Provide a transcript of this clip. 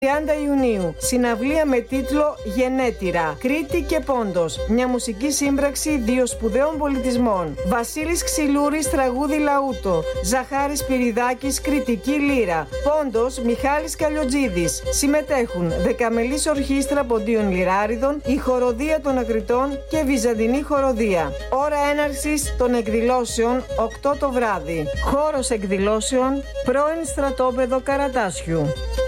30 Ιουνίου, συναυλία με τίτλο «Γενέτειρα». Κρήτη και Πόντος. Μια μουσική σύμπραξη δύο σπουδαίων πολιτισμών. Βασίλης Ξυλούρης, τραγούδι λαούτο. Ζαχάρης Πυριδάκης, κριτική λύρα. Πόντος, Μιχάλης Καλιοτζίδης. Συμμετέχουν Δεκαμελής Ορχήστρα Ποντίων Λυράριδων, η Χοροδία των Ακριτών και Βυζαντινή Χοροδία. Ώρα έναρξης των εκδηλώσεων 8 το βράδυ. Χώρος εκδηλώσεων, πρώην στρατόπεδο Καρατάσιου.